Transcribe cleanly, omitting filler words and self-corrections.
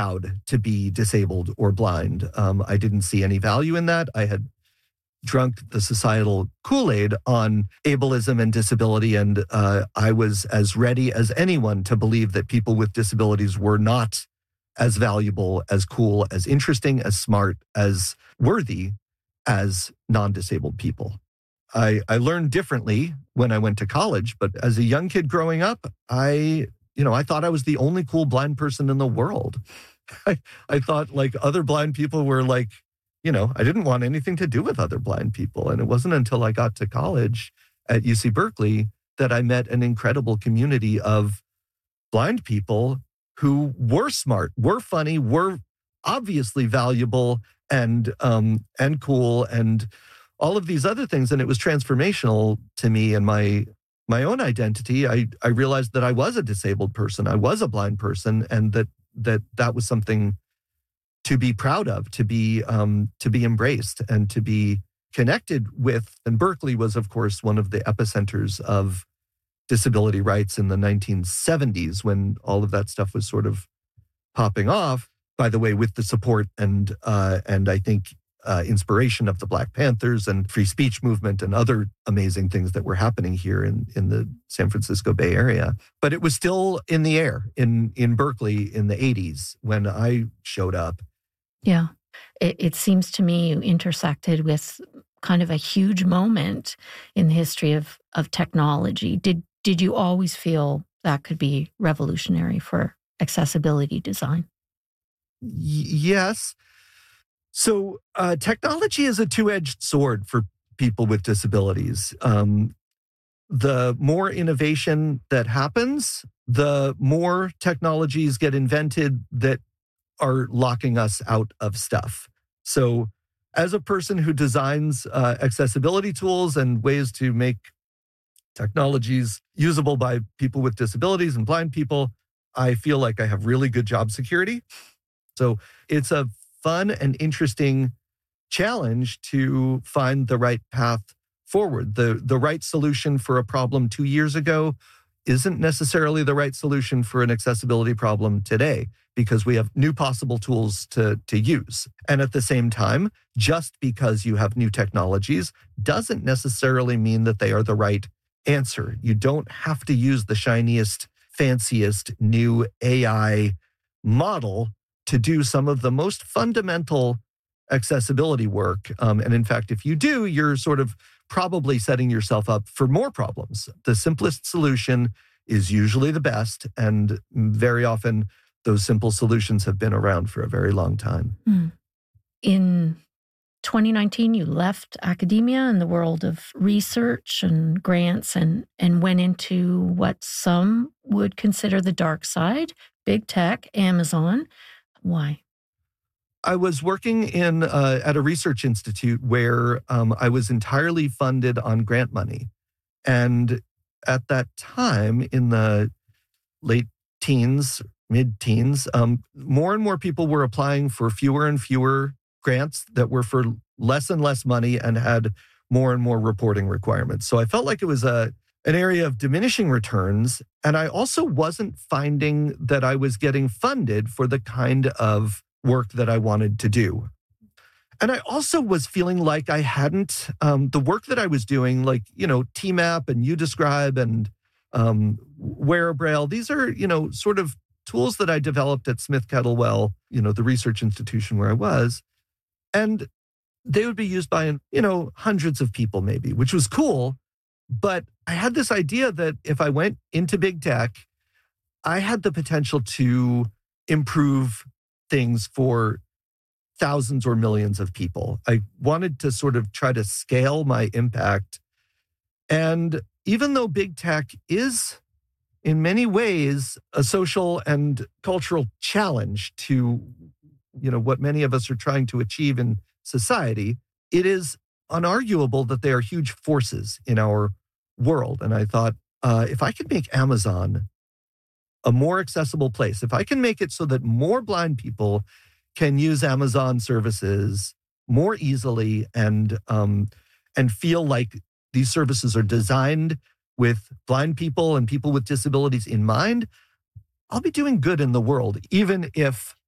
proud to be disabled or blind. I didn't see any value in that. I had drunk the societal Kool-Aid on ableism and disability, and I was as ready as anyone to believe that people with disabilities were not as valuable, as cool, as interesting, as smart, as worthy as non-disabled people. I learned differently when I went to college, but as a young kid growing up, I thought I was the only cool blind person in the world. I thought like other blind people were like, I didn't want anything to do with other blind people. And it wasn't until I got to college at UC Berkeley that I met an incredible community of blind people who were smart, were funny, were obviously valuable and cool and all of these other things. And it was transformational to me and my own identity. I realized that I was a disabled person. I was a blind person, and that was something to be proud of, to be embraced and to be connected with. And Berkeley was, of course, one of the epicenters of disability rights in the 1970s when all of that stuff was sort of popping off, by the way, with the support and I think inspiration of the Black Panthers and free speech movement and other amazing things that were happening here in the San Francisco Bay Area. But it was still in the air in Berkeley in the 80s when I showed up. Yeah. It seems to me you intersected with kind of a huge moment in the history of technology. Did you always feel that could be revolutionary for accessibility design? Yes. So technology is a two-edged sword for people with disabilities. The more innovation that happens, the more technologies get invented that are locking us out of stuff. So as a person who designs accessibility tools and ways to make technologies usable by people with disabilities and blind people, I feel like I have really good job security. So it's a fun and interesting challenge to find the right path forward. The right solution for a problem 2 years ago isn't necessarily the right solution for an accessibility problem today, because we have new possible tools to use. And at the same time, just because you have new technologies doesn't necessarily mean that they are the right answer. You don't have to use the shiniest, fanciest new AI model to do some of the most fundamental accessibility work. And in fact, if you do, you're sort of probably setting yourself up for more problems. The simplest solution is usually the best, and very often those simple solutions have been around for a very long time. In 2019, you left academia and the world of research and grants and went into what some would consider the dark side, big tech, Amazon. Why? I was working at a research institute where I was entirely funded on grant money. And at that time, in the late teens, mid-teens, more and more people were applying for fewer and fewer grants that were for less and less money and had more and more reporting requirements. So I felt like it was an area of diminishing returns. And I also wasn't finding that I was getting funded for the kind of work that I wanted to do. And I also was feeling like I hadn't, the work that I was doing, like, TMAP and UDescribe and Wearabraille, these are, sort of tools that I developed at Smith Kettlewell, the research institution where I was. And they would be used by, hundreds of people maybe, which was cool. But I had this idea that if I went into big tech, I had the potential to improve things for thousands or millions of people. I wanted to sort of try to scale my impact. And even though big tech is in many ways a social and cultural challenge to, what many of us are trying to achieve in society, it is unarguable that they are huge forces in our world. And I thought, if I could make Amazon a more accessible place, if I can make it so that more blind people can use Amazon services more easily and feel like these services are designed with blind people and people with disabilities in mind, I'll be doing good in the world, even if